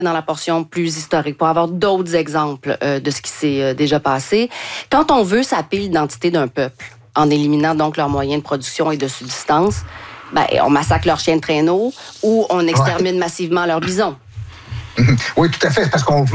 dans la portion plus historique, pour avoir d'autres exemples de ce qui s'est déjà passé. Quand on veut saper l'identité d'un peuple, en éliminant donc leurs moyens de production et de subsistance, on massacre leurs chiens de traîneau ou on extermine massivement leurs bisons. Oui, tout à fait, parce qu'on veut